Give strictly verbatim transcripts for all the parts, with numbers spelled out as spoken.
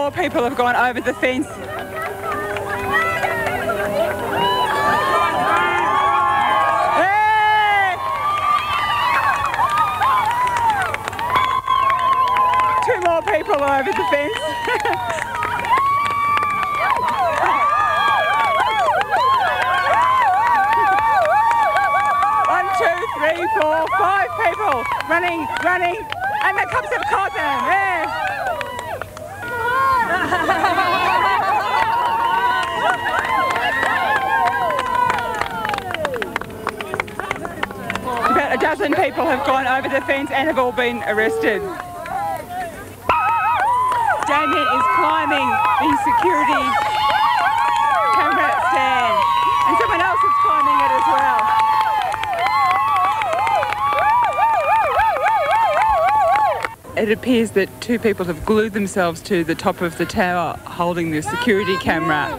more people have gone over the fence. Hey! Two more people over the fence. Three, four, five people running, running, and the cups of cotton, yeah. About a dozen people have gone over the fence and have all been arrested. Damien is climbing the security camera stand, and someone else is climbing it as well. It appears that two people have glued themselves to the top of the tower holding the security camera.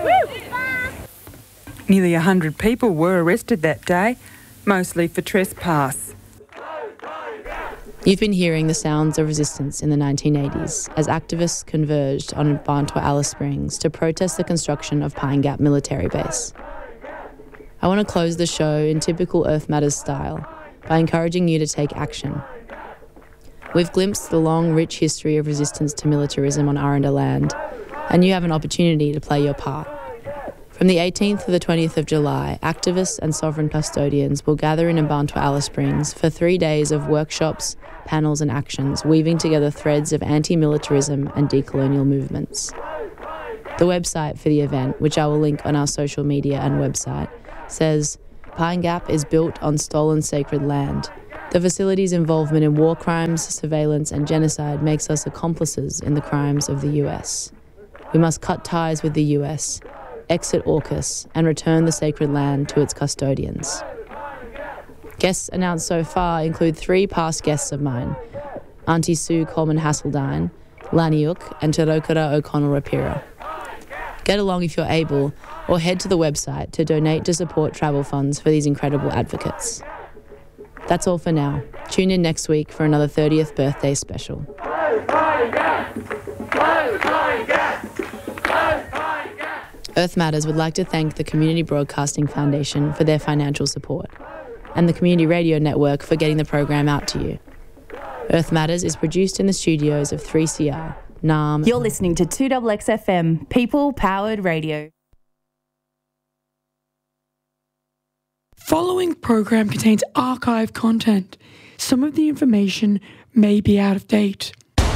Nearly one hundred people were arrested that day, mostly for trespass. You've been hearing the sounds of resistance in the nineteen eighties as activists converged on Mparntwe Alice Springs to protest the construction of Pine Gap Military Base. I want to close the show in typical Earth Matters style by encouraging you to take action. We've glimpsed the long, rich history of resistance to militarism on Aranda land, and you have an opportunity to play your part. From the eighteenth to the twentieth of July, activists and sovereign custodians will gather in Mparntwe Alice Springs for three days of workshops, panels and actions, weaving together threads of anti-militarism and decolonial movements. The website for the event, which I will link on our social media and website, says, Pine Gap is built on stolen sacred land. The facility's involvement in war crimes, surveillance and genocide makes us accomplices in the crimes of the U S. We must cut ties with the U S, exit AUKUS and return the sacred land to its custodians. Guests announced so far include three past guests of mine, Auntie Sue Coleman-Hasseldine, Laniuk and Te Raukara O'Connell-Rapira. Get along if you're able, or head to the website to donate to support travel funds for these incredible advocates. That's all for now. Tune in next week for another thirtieth birthday special. Earth Matters would like to thank the Community Broadcasting Foundation for their financial support, and the Community Radio Network for getting the program out to you. Earth Matters is produced in the studios of three C R, Nam. You're listening to two X X F M, People-Powered Radio. Following program contains archive content. Some of the information may be out of date.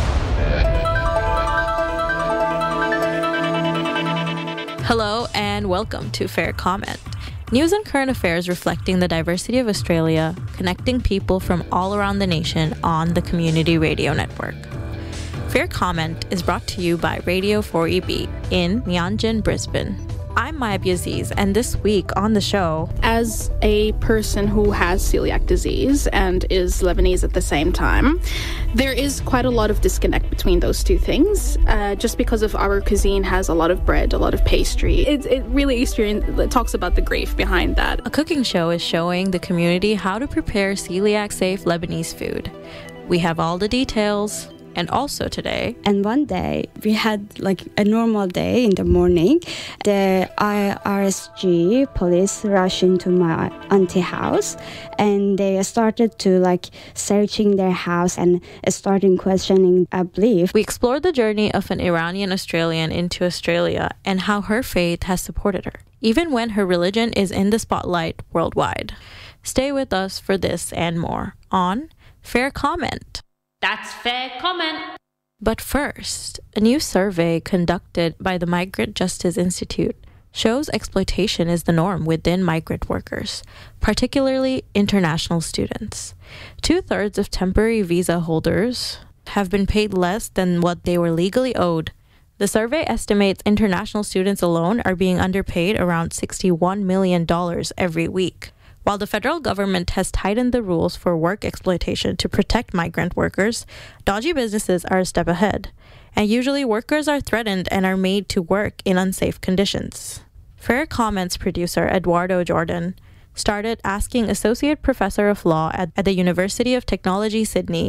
Hello and welcome to Fair Comment. News and current affairs reflecting the diversity of Australia, connecting people from all around the nation on the Community Radio Network. Fair Comment is brought to you by Radio four E B in Meanjin, Brisbane. I'm Mayab Aziz, and this week on the show... As a person who has celiac disease and is Lebanese at the same time, there is quite a lot of disconnect between those two things, uh, just because of our cuisine has a lot of bread, a lot of pastry. It, it really experience, it talks about the grief behind that. A cooking show is showing the community how to prepare celiac-safe Lebanese food. We have all the details... And also today. And one day, we had like a normal day in the morning. The I R S G police rushed into my auntie house and they started to like searching their house and starting questioning, I believe. We explored the journey of an Iranian Australian into Australia and how her faith has supported her, even when her religion is in the spotlight worldwide. Stay with us for this and more on Fair Comment. That's Fair Comment. But first, a new survey conducted by the Migrant Justice Institute shows exploitation is the norm within migrant workers, particularly international students. Two-thirds of temporary visa holders have been paid less than what they were legally owed. The survey estimates international students alone are being underpaid around sixty-one million dollars every week. While the federal government has tightened the rules for work exploitation to protect migrant workers, dodgy businesses are a step ahead, and usually workers are threatened and are made to work in unsafe conditions. Fair Comment's producer Eduardo Jordan started asking Associate Professor of Law at, at the University of Technology, Sydney,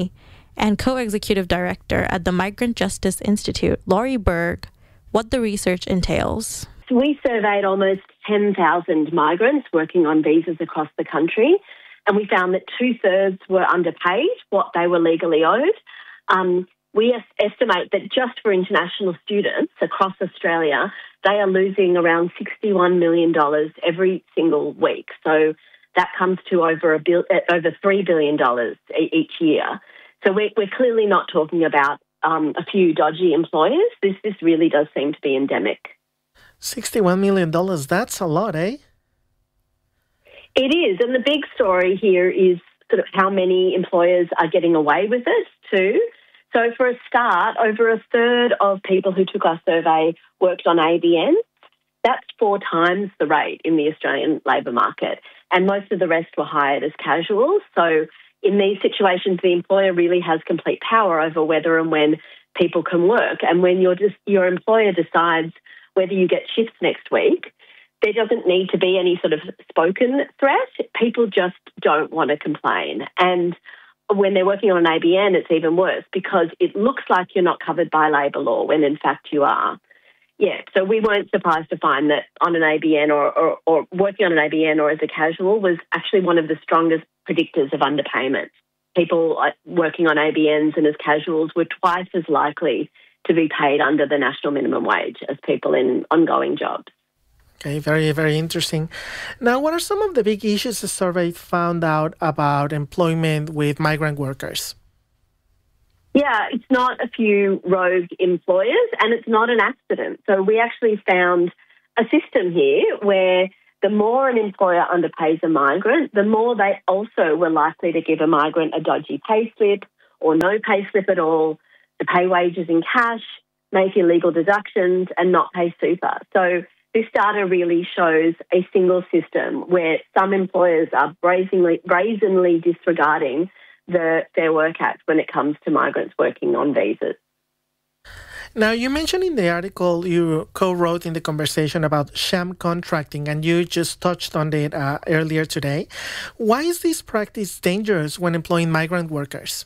and co-executive director at the Migrant Justice Institute, Laurie Berg, what the research entails. We surveyed almost ten thousand migrants working on visas across the country, and we found that two-thirds were underpaid what they were legally owed. Um, we estimate that just for international students across Australia, they are losing around sixty-one million dollars every single week. So that comes to over a bil- over three billion dollars each year. So we're, we're clearly not talking about um, a few dodgy employers. This this really does seem to be endemic. sixty-one million dollars, that's a lot, eh? It is. And the big story here is sort of how many employers are getting away with it too. So for a start, over a third of people who took our survey worked on A B Ns. That's four times the rate in the Australian labour market. And most of the rest were hired as casuals. So in these situations, the employer really has complete power over whether and when people can work. And when your your employer decides whether you get shifts next week, there doesn't need to be any sort of spoken threat. People just don't want to complain. And when they're working on an A B N, it's even worse because it looks like you're not covered by labour law when in fact you are. Yeah, so we weren't surprised to find that on an A B N or, or, or working on an A B N or as a casual was actually one of the strongest predictors of underpayment. People working on A B Ns and as casuals were twice as likely to be paid under the national minimum wage as people in ongoing jobs. Okay, very, very interesting. Now, what are some of the big issues the survey found out about employment with migrant workers? Yeah, it's not a few rogue employers and it's not an accident. So we actually found a system here where the more an employer underpays a migrant, the more they also were likely to give a migrant a dodgy pay slip or no pay slip at all, to pay wages in cash, make illegal deductions and not pay super. So this data really shows a single system where some employers are brazenly, brazenly disregarding the Fair Work Act when it comes to migrants working on visas. Now, you mentioned in the article you co-wrote in the conversation about sham contracting, and you just touched on it uh, earlier today. Why is this practice dangerous when employing migrant workers?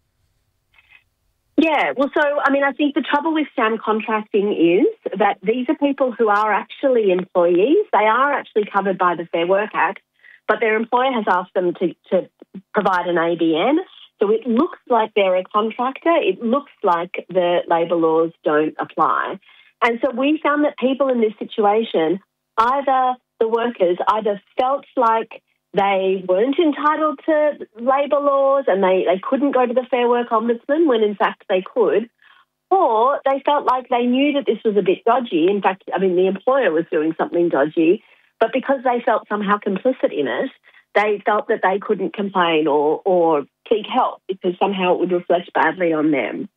Yeah, well, so, I mean, I think the trouble with sham contracting is that these are people who are actually employees. They are actually covered by the Fair Work Act, but their employer has asked them to, to provide an A B N. So it looks like they're a contractor. It looks like the labour laws don't apply. And so we found that people in this situation, either the workers either felt like they weren't entitled to labour laws and they, they couldn't go to the Fair Work Ombudsman when in fact they could, or they felt like they knew that this was a bit dodgy. In fact, I mean, the employer was doing something dodgy, but because they felt somehow complicit in it, they felt that they couldn't complain or, or seek help because somehow it would reflect badly on them.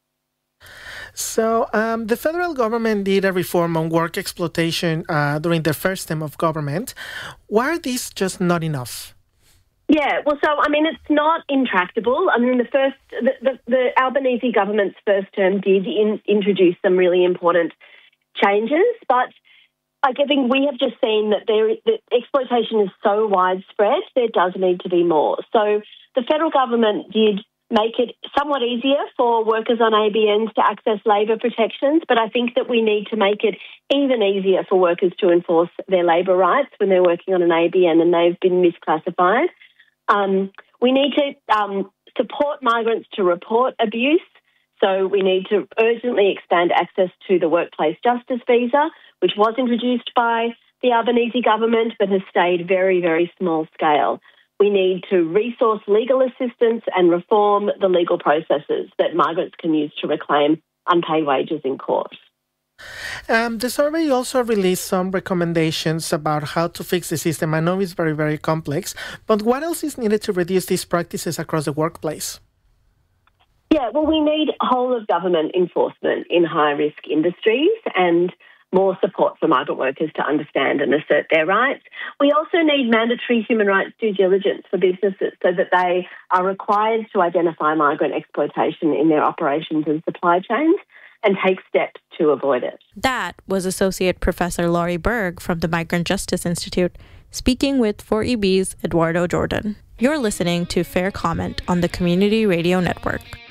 So um, the federal government did a reform on work exploitation uh, during their first term of government. Why are these just not enough? Yeah, well, so, I mean, it's not intractable. I mean, the first, the, the, the Albanese government's first term did in, introduce some really important changes, but I think we have just seen that there that exploitation is so widespread, there does need to be more. So the federal government did make it somewhat easier for workers on A B Ns to access labour protections, but I think that we need to make it even easier for workers to enforce their labour rights when they're working on an A B N and they've been misclassified. Um, we need to um, support migrants to report abuse. So we need to urgently expand access to the workplace justice visa, which was introduced by the Albanese government but has stayed very, very small scale. We need to resource legal assistance and reform the legal processes that migrants can use to reclaim unpaid wages in court. Um, the survey also released some recommendations about how to fix the system. I know it's very, very complex, but what else is needed to reduce these practices across the workplace? Yeah, well, we need whole of government enforcement in high-risk industries and more support for migrant workers to understand and assert their rights. We also need mandatory human rights due diligence for businesses so that they are required to identify migrant exploitation in their operations and supply chains and take steps to avoid it. That was Associate Professor Laurie Berg from the Migrant Justice Institute, speaking with four E B's Eduardo Jordan. You're listening to Fair Comment on the Community Radio Network.